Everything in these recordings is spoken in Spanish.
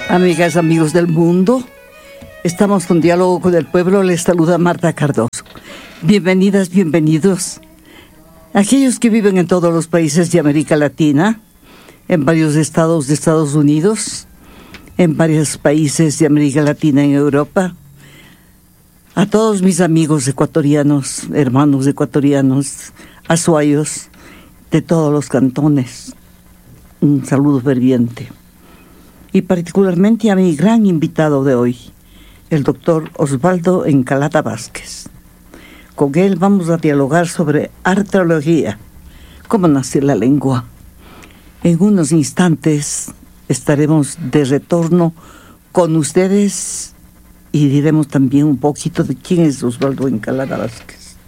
Amigas, amigos del mundo, estamos con Diálogo con el Pueblo. Les saluda Marta Cardoso. Bienvenidas, bienvenidos. Aquellos que viven en todos los países de América Latina, en varios estados de Estados Unidos, en varios países de América Latina en Europa, a todos mis amigos ecuatorianos, hermanos ecuatorianos, azuayos de todos los cantones, un saludo ferviente. Y particularmente a mi gran invitado de hoy, el doctor Osvaldo Encalada Vázquez. Con él vamos a dialogar sobre arteología, cómo nace la lengua. En unos instantes estaremos de retorno con ustedes y diremos también un poquito de quién es Osvaldo Encalada Vázquez.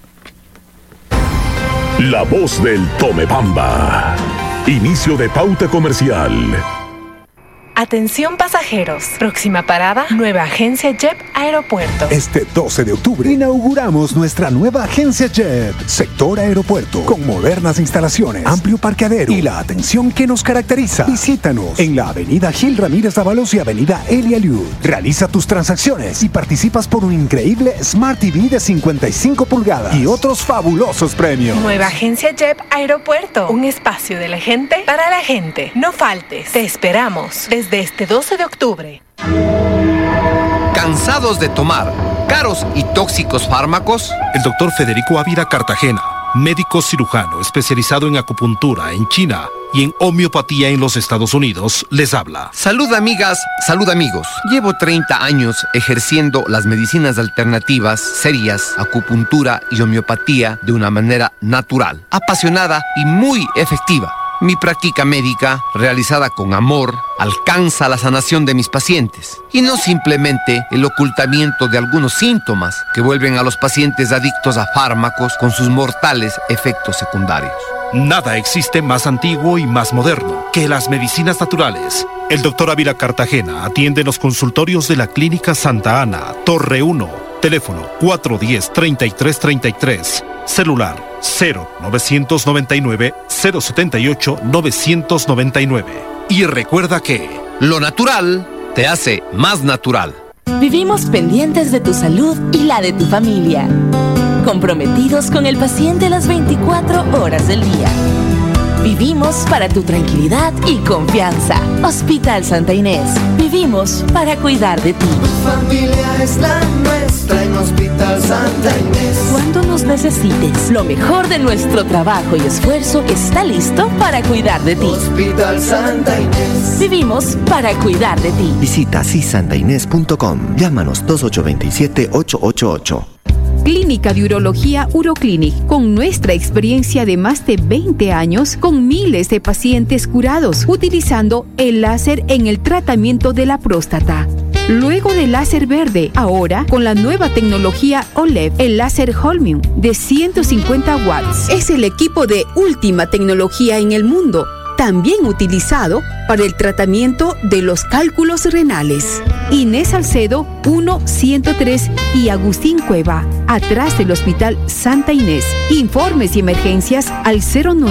La voz del Tomebamba. Inicio de pauta comercial. Atención pasajeros, próxima parada, nueva agencia JEP Aeropuerto. Este 12 de octubre inauguramos nuestra nueva agencia JEP, sector aeropuerto, con modernas instalaciones, amplio parqueadero y la atención que nos caracteriza. Visítanos en la avenida Gil Ramírez Dávalos y avenida Elia Liud. Realiza tus transacciones y participas por un increíble Smart TV de 55 pulgadas y otros fabulosos premios. Nueva agencia JEP Aeropuerto, un espacio de la gente para la gente. No faltes, te esperamos desde este 12 de octubre. ¿Cansados de tomar caros y tóxicos fármacos? El doctor Federico Ávila Cartagena, médico cirujano especializado en acupuntura en China y en homeopatía en los Estados Unidos, les habla. Salud amigas, salud amigos. Llevo 30 años ejerciendo las medicinas alternativas, serias, acupuntura y homeopatía de una manera natural, apasionada y muy efectiva. Mi práctica médica, realizada con amor, alcanza la sanación de mis pacientes y no simplemente el ocultamiento de algunos síntomas que vuelven a los pacientes adictos a fármacos con sus mortales efectos secundarios. Nada existe más antiguo y más moderno que las medicinas naturales. El doctor Ávila Cartagena atiende en los consultorios de la Clínica Santa Ana, Torre 1, teléfono 410-3333, celular 0999-078-999. Y recuerda que lo natural te hace más natural. Vivimos pendientes de tu salud y la de tu familia, comprometidos con el paciente las 24 horas del día. Vivimos para tu tranquilidad y confianza. Hospital Santa Inés. Vivimos para cuidar de ti. Tu familia es la nuestra en Hospital Santa Inés. Cuando nos necesites, lo mejor de nuestro trabajo y esfuerzo está listo para cuidar de ti. Hospital Santa Inés. Vivimos para cuidar de ti. Visita cisantainés.com. Llámanos 2827-888. Clínica de Urología Uroclinic, con nuestra experiencia de más de 20 años, con miles de pacientes curados, utilizando el láser en el tratamiento de la próstata. Luego del láser verde, ahora con la nueva tecnología OLED, el láser Holmium de 150 watts. Es el equipo de última tecnología en el mundo, también utilizado para el tratamiento de los cálculos renales. Inés Salcedo 1-103 y Agustín Cueva, atrás del Hospital Santa Inés. Informes y emergencias al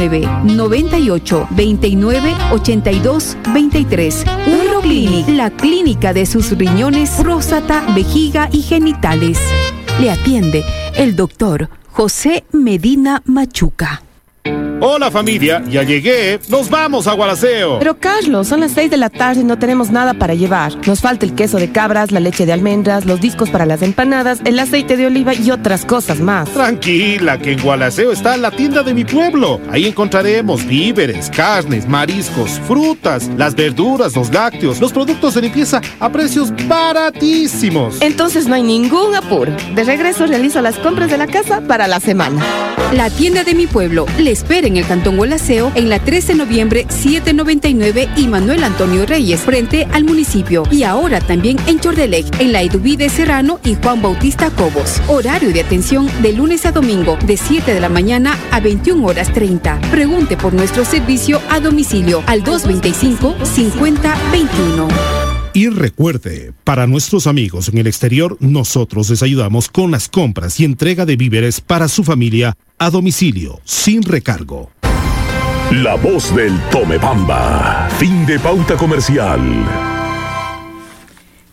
09-98-29-82-23. Uroclinic, la clínica de sus riñones, próstata, vejiga y genitales. Le atiende el doctor José Medina Machuca. Hola familia, ya llegué, nos vamos a Gualaceo. Pero Carlos, son las 6 de la tarde y no tenemos nada para llevar. Nos falta el queso de cabras, la leche de almendras, los discos para las empanadas, el aceite de oliva y otras cosas más. Tranquila, que en Gualaceo está la tienda de mi pueblo. Ahí encontraremos víveres, carnes, mariscos, frutas, las verduras, los lácteos, los productos de limpieza a precios baratísimos. Entonces no hay ningún apuro. De regreso realizo las compras de la casa para la semana. La tienda de mi pueblo le espera en el Cantón Gualaceo, en la 13 de noviembre 799 y Manuel Antonio Reyes, frente al municipio. Y ahora también en Chordelec, en la Eduvide Serrano y Juan Bautista Cobos. Horario de atención de lunes a domingo, de 7 de la mañana a 21:30. Pregunte por nuestro servicio a domicilio al 225-5021. Y recuerde, para nuestros amigos en el exterior, nosotros les ayudamos con las compras y entrega de víveres para su familia a domicilio, sin recargo. La voz del Tomebamba. Fin de pauta comercial.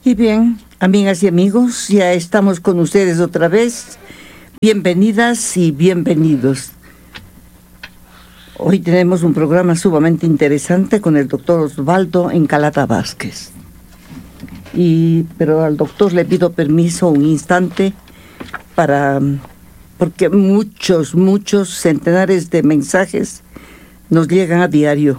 Y bien, amigas y amigos, ya estamos con ustedes otra vez. Bienvenidas y bienvenidos. Hoy tenemos un programa sumamente interesante con el doctor Osvaldo Encalada Vázquez. Pero al doctor le pido permiso un instante porque muchos centenares de mensajes nos llegan a diario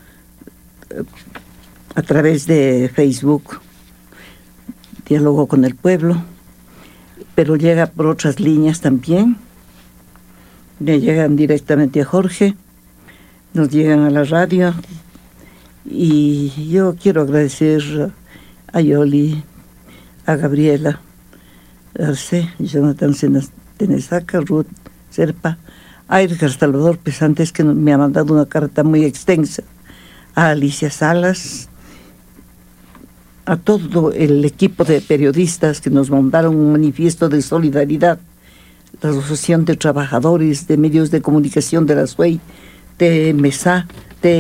a través de Facebook, Diálogo con el Pueblo, pero llega por otras líneas también. Le llegan directamente a Jorge, nos llegan a la radio, y yo quiero agradecer a Yoli, a Gabriela, a Arce, Jonathan Tenesaca, Ruth Serpa, a Edgar Salvador Pesantes, que me ha mandado una carta muy extensa, a Alicia Salas, a todo el equipo de periodistas que nos mandaron un manifiesto de solidaridad, la Asociación de Trabajadores de Medios de Comunicación de la SUEI, TMCA,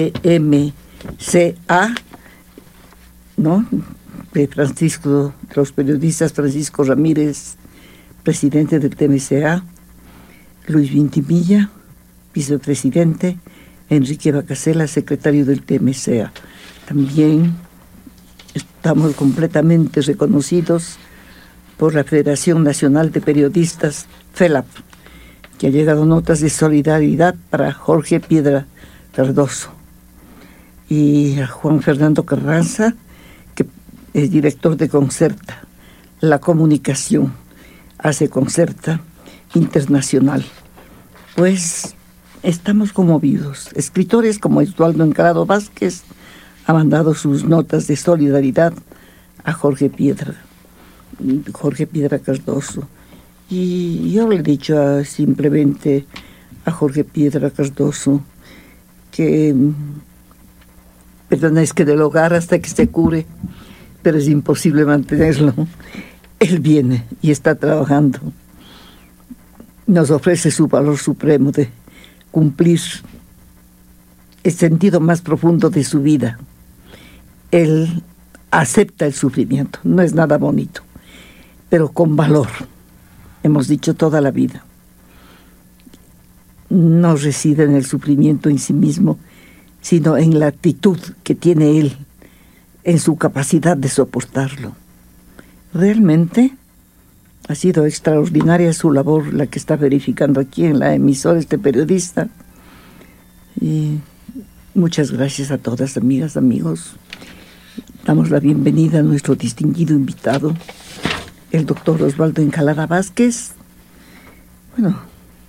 ¿no? De los periodistas Francisco Ramírez, presidente del TMCA, Luis Vintimilla, vicepresidente, Enrique Bacasela, secretario del TMCA. También estamos completamente reconocidos por la Federación Nacional de Periodistas, FELAP, que ha llegado notas de solidaridad para Jorge Piedra Cardoso, y a Juan Fernando Carranza, que es director de Concerta, la comunicación hace Concerta Internacional. Pues estamos conmovidos. Escritores como Osvaldo Encalada Vázquez ha mandado sus notas de solidaridad a Jorge Piedra Cardoso. Y yo le he dicho simplemente a Jorge Piedra Cardoso que permanezca del hogar hasta que se cure, pero es imposible mantenerlo. Él viene y está trabajando. Nos ofrece su valor supremo de cumplir el sentido más profundo de su vida. Él acepta el sufrimiento, no es nada bonito, pero con valor. Hemos dicho toda la vida. No reside en el sufrimiento en sí mismo, sino en la actitud que tiene él, en su capacidad de soportarlo. Realmente ha sido extraordinaria su labor, la que está verificando aquí en la emisora este periodista. Y muchas gracias a todas, amigas, amigos. Damos la bienvenida a nuestro distinguido invitado, el doctor Osvaldo Encalada Vázquez. Bueno,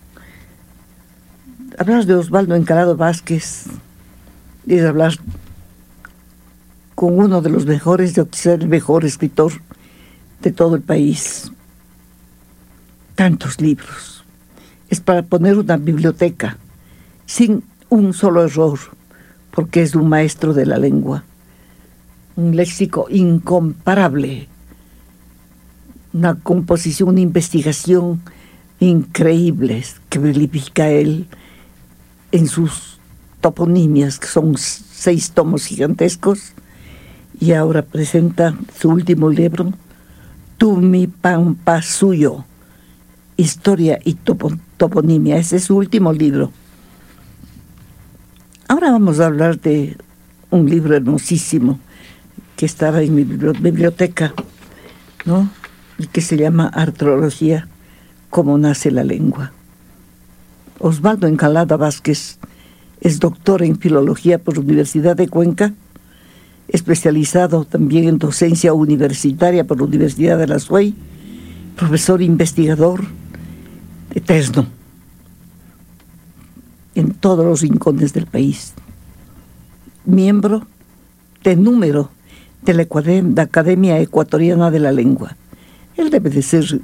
hablar de Osvaldo Encalada Vázquez es hablar con uno de los mejores, o quizá el mejor escritor de todo el país. Tantos libros. Es para poner una biblioteca sin un solo error, porque es un maestro de la lengua. Un léxico incomparable, una composición, una investigación increíbles que verifica él en sus toponimias, que son 6 tomos gigantescos, y ahora presenta su último libro, Tumi Pampa Suyo, Historia y Toponimia. Ese es su último libro. Ahora vamos a hablar de un libro hermosísimo que estaba en mi biblioteca, ¿no? Y que se llama Artrología, cómo nace la lengua. Osvaldo Encalada Vázquez es doctor en Filología por la Universidad de Cuenca, especializado también en docencia universitaria por la Universidad de la SUEI, profesor investigador eterno en todos los rincones del país, miembro de número de la Academia Ecuatoriana de la Lengua. Él debe ser,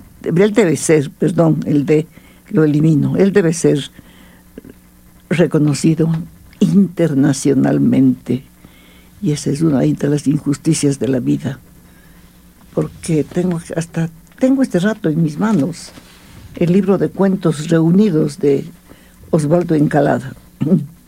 reconocido internacionalmente, y esa es una de las injusticias de la vida, porque tengo este rato en mis manos el libro de cuentos reunidos de Osvaldo Encalada,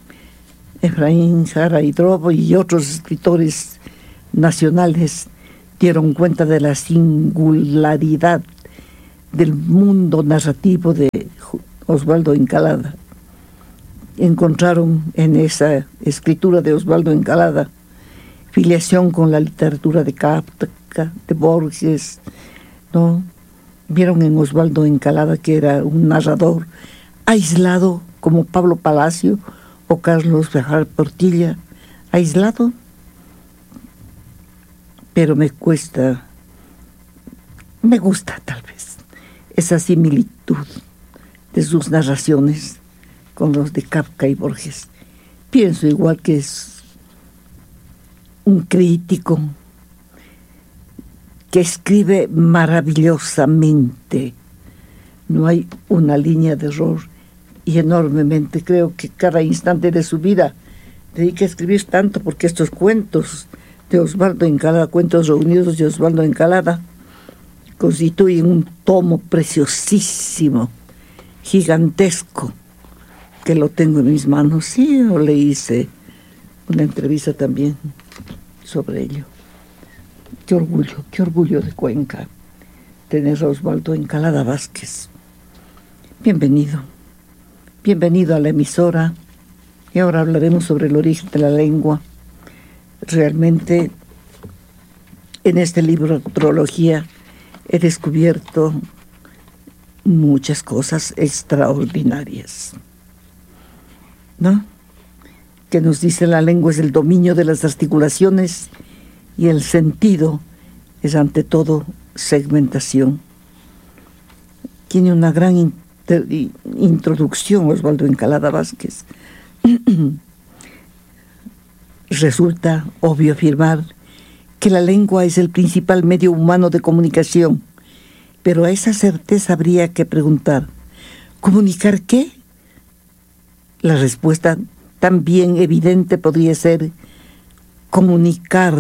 Efraín Jara y Drobo y otros escritores nacionales dieron cuenta de la singularidad del mundo narrativo de Osvaldo Encalada. Encontraron en esa escritura de Osvaldo Encalada filiación con la literatura de Kafka, de Borges, ¿no? Vieron en Osvaldo Encalada que era un narrador aislado como Pablo Palacio o Carlos Bejar Portilla, aislado, pero me gusta tal vez esa similitud de sus narraciones con los de Kafka y Borges. Pienso igual que es un crítico que escribe maravillosamente. No hay una línea de error y enormemente. Creo que cada instante de su vida dedica a escribir tanto, porque estos cuentos de Osvaldo Encalada, cuentos reunidos de Osvaldo Encalada, constituyen un tomo preciosísimo, gigantesco, que lo tengo en mis manos. Sí, yo le hice una entrevista también sobre ello. Qué orgullo de Cuenca tener a Osvaldo Encalada Vázquez. Bienvenido a la emisora. Y ahora hablaremos sobre el origen de la lengua. Realmente, en este libro, Astrología, he descubierto muchas cosas extraordinarias, ¿no? Que nos dice la lengua es el dominio de las articulaciones y el sentido es ante todo segmentación. Tiene una gran introducción Osvaldo Encalada Vázquez. Resulta obvio afirmar que la lengua es el principal medio humano de comunicación, pero a esa certeza habría que preguntar, ¿comunicar qué? La respuesta también evidente podría ser comunicar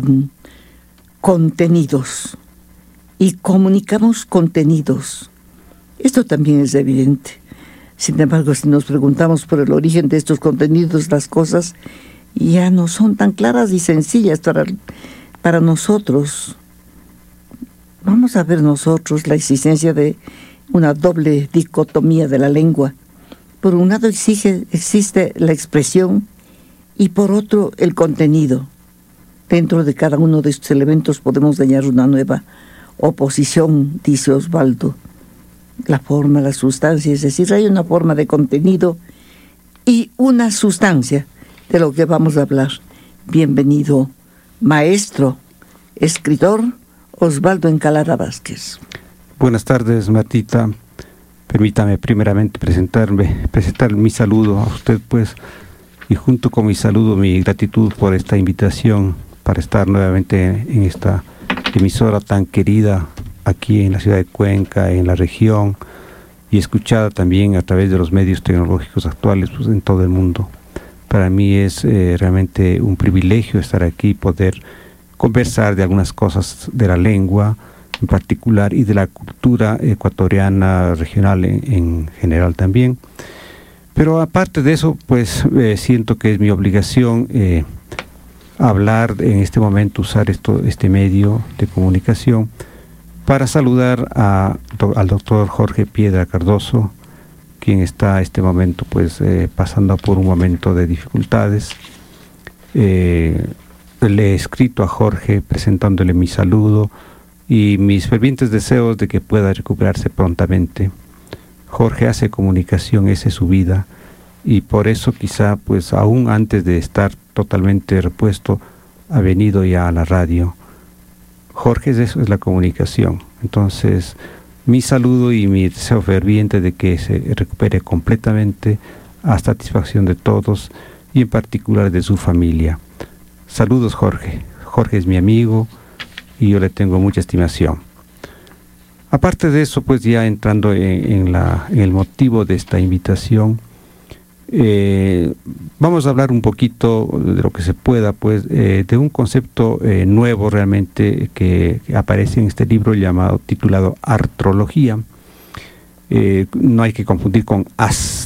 contenidos. Y comunicamos contenidos. Esto también es evidente. Sin embargo, si nos preguntamos por el origen de estos contenidos, las cosas ya no son tan claras y sencillas para nosotros. Vamos a ver nosotros la existencia de una doble dicotomía de la lengua. Por un lado existe la expresión y por otro el contenido. Dentro de cada uno de estos elementos podemos dañar una nueva oposición, dice Osvaldo. La forma, la sustancia, es decir, hay una forma de contenido y una sustancia de lo que vamos a hablar. Bienvenido, maestro, escritor Osvaldo Encalada Vázquez. Buenas tardes, Martita. Permítame primeramente presentar mi saludo a usted, pues, y junto con mi saludo, mi gratitud por esta invitación para estar nuevamente en esta emisora tan querida aquí en la ciudad de Cuenca, en la región, y escuchada también a través de los medios tecnológicos actuales, pues, en todo el mundo. Para mí es realmente un privilegio estar aquí y poder conversar de algunas cosas de la lengua en particular y de la cultura ecuatoriana regional en general también. Pero aparte de eso, pues siento que es mi obligación hablar en este momento, usar este medio de comunicación para saludar al doctor Jorge Piedra Cardoso, quien está este momento pues pasando por un momento de dificultades. Le he escrito a Jorge presentándole mi saludo y mis fervientes deseos de que pueda recuperarse prontamente. Jorge hace comunicación, esa es su vida, y por eso quizá pues aún antes de estar totalmente repuesto ha venido ya a la radio. Jorge, eso es la comunicación. Entonces mi saludo y mi deseo ferviente de que se recupere completamente a satisfacción de todos y en particular de su familia. Saludos, Jorge. Jorge es mi amigo y yo le tengo mucha estimación. Aparte de eso, pues ya entrando en el motivo de esta invitación, vamos a hablar un poquito de lo que se pueda, pues, de un concepto nuevo realmente que aparece en este libro titulado Artrología. No hay que confundir con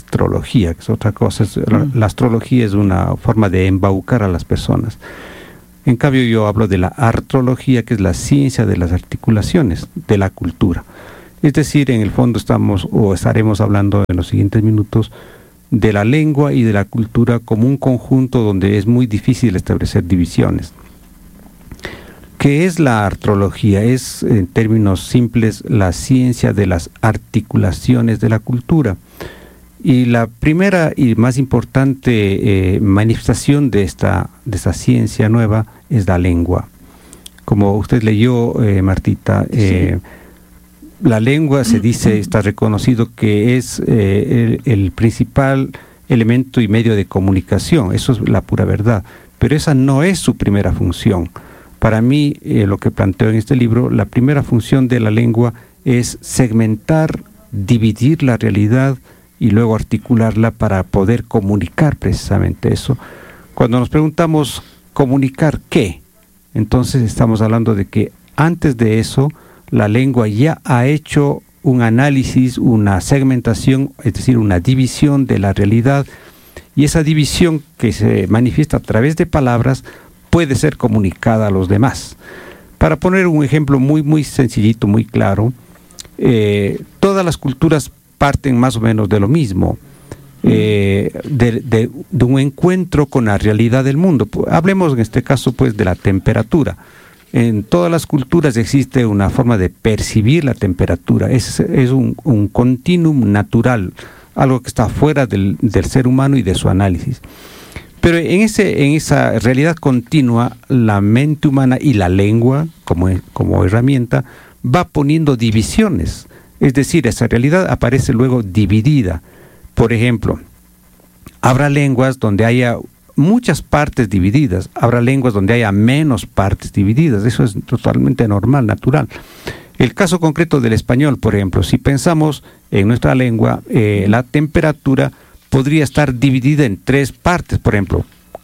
astrología, que es otra cosa. La astrología es una forma de embaucar a las personas. En cambio, yo hablo de la artrología, que es la ciencia de las articulaciones de la cultura. Es decir, en el fondo estaremos hablando en los siguientes minutos de la lengua y de la cultura como un conjunto donde es muy difícil establecer divisiones. ¿Qué es la artrología? Es, en términos simples, la ciencia de las articulaciones de la cultura. Y la primera y más importante manifestación de esta ciencia nueva es la lengua. Como usted leyó, Martita, la lengua se dice, está reconocido que es el principal elemento y medio de comunicación. Eso es la pura verdad. Pero esa no es su primera función. Para mí, lo que planteo en este libro, la primera función de la lengua es segmentar, dividir la realidad y luego articularla para poder comunicar precisamente eso. Cuando nos preguntamos, ¿comunicar qué? Entonces estamos hablando de que antes de eso, la lengua ya ha hecho un análisis, una segmentación, es decir, una división de la realidad, y esa división que se manifiesta a través de palabras puede ser comunicada a los demás. Para poner un ejemplo muy, muy sencillito, muy claro, todas las culturas parten más o menos de lo mismo, de un encuentro con la realidad del mundo. Hablemos en este caso pues de la temperatura. En todas las culturas existe una forma de percibir la temperatura, es un continuum natural, algo que está fuera del ser humano y de su análisis. Pero en esa realidad continua, la mente humana y la lengua, como herramienta, va poniendo divisiones. Es decir, esa realidad aparece luego dividida. Por ejemplo, habrá lenguas donde haya muchas partes divididas, habrá lenguas donde haya menos partes divididas. Eso es totalmente normal, natural. El caso concreto del español, por ejemplo, si pensamos en nuestra lengua, la temperatura podría estar dividida en 3 partes, por ejemplo,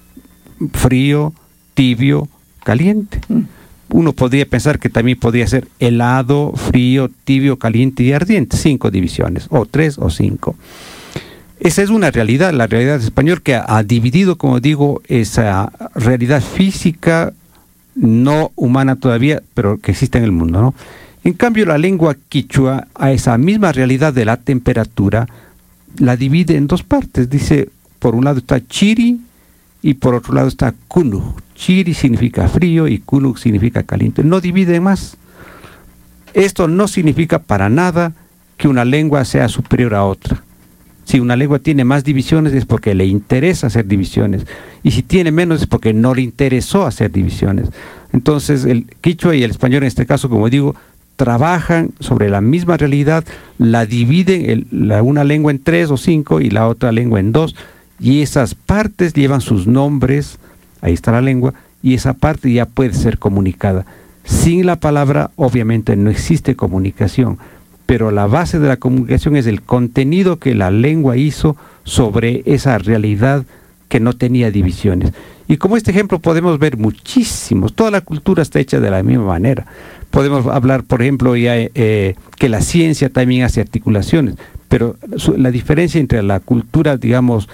frío, tibio, caliente. Uno podría pensar que también podría ser helado, frío, tibio, caliente y ardiente. 5 divisiones, o 3 o 5. Esa es una realidad, la realidad española, que ha dividido, como digo, esa realidad física, no humana todavía, pero que existe en el mundo, ¿no? En cambio, la lengua quichua, a esa misma realidad de la temperatura, la divide en 2 partes. Dice, por un lado está chiri y por otro lado está kunu. Chiri significa frío y kunu significa caliente. No divide más. Esto no significa para nada que una lengua sea superior a otra. Si una lengua tiene más divisiones es porque le interesa hacer divisiones. Y si tiene menos es porque no le interesó hacer divisiones. Entonces el quichua y el español en este caso, como digo, trabajan sobre la misma realidad, la dividen una lengua en 3 o 5 y la otra lengua en 2, y esas partes llevan sus nombres, ahí está la lengua, y esa parte ya puede ser comunicada. Sin la palabra obviamente no existe comunicación, pero la base de la comunicación es el contenido que la lengua hizo sobre esa realidad que no tenía divisiones. Y como este ejemplo podemos ver muchísimos, toda la cultura está hecha de la misma manera. Podemos hablar, por ejemplo, que la ciencia también hace articulaciones, pero la diferencia entre la cultura, digamos,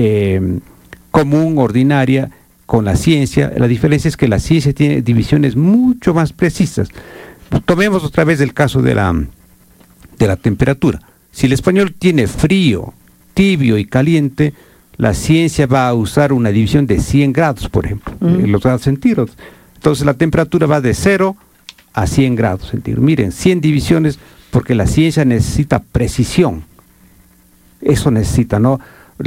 común, ordinaria, con la ciencia, la diferencia es que la ciencia tiene divisiones mucho más precisas. Tomemos otra vez el caso de la temperatura. Si el español tiene frío, tibio y caliente, la ciencia va a usar una división de 100 grados, por ejemplo, en los grados centígrados. Entonces la temperatura va de 0 a 100 grados centígrados. Miren, 100 divisiones, porque la ciencia necesita precisión. Eso necesita, ¿no?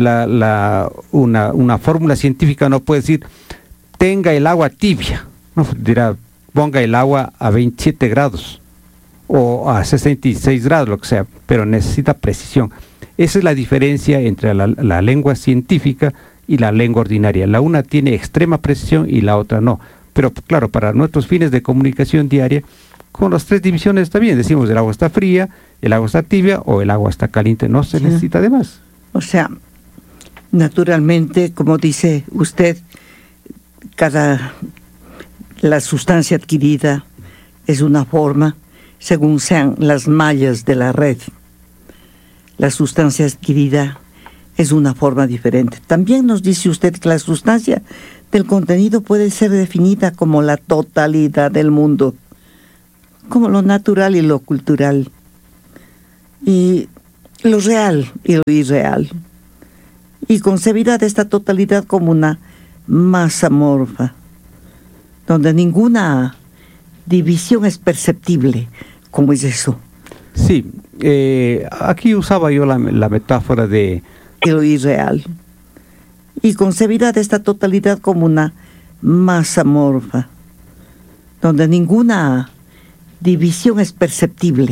Una fórmula científica no puede decir, tenga el agua tibia. No, dirá, ponga el agua a 27 grados o a 66 grados, lo que sea, pero necesita precisión. Esa es la diferencia entre la lengua científica y la lengua ordinaria. La una tiene extrema precisión y la otra no. Pero claro, para nuestros fines de comunicación diaria, con las 3 divisiones está bien. Decimos el agua está fría, el agua está tibia o el agua está caliente. No se necesita de más. O sea, naturalmente, como dice usted, la sustancia adquirida es una forma, según sean las mallas de la red. La sustancia adquirida es una forma diferente. También nos dice usted que la sustancia del contenido puede ser definida como la totalidad del mundo, como lo natural y lo cultural, y lo real y lo irreal, y concebida de esta totalidad como una masa amorfa, donde ninguna división es perceptible. ¿Cómo es eso? Sí, aquí usaba yo la metáfora de lo irreal, y concebida de esta totalidad como una masa amorfa, donde ninguna división es perceptible.